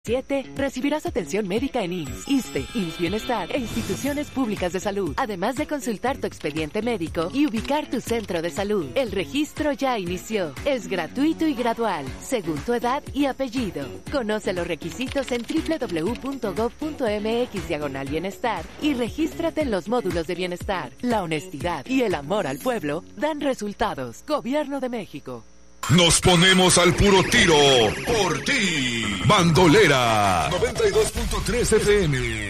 recibirás atención médica en IMSS, ISSSTE, IMSS Bienestar e instituciones públicas de salud, además de consultar tu expediente médico y ubicar tu centro de salud. El registro ya inició. Es gratuito y gradual, según tu edad y apellido. Conoce los requisitos en www.gov.mx/bienestar y regístrate en los módulos de bienestar. La honestidad y el amor al pueblo dan resultados. Gobierno de México. Nos ponemos al puro tiro por ti. Bandolera 92.3 FM.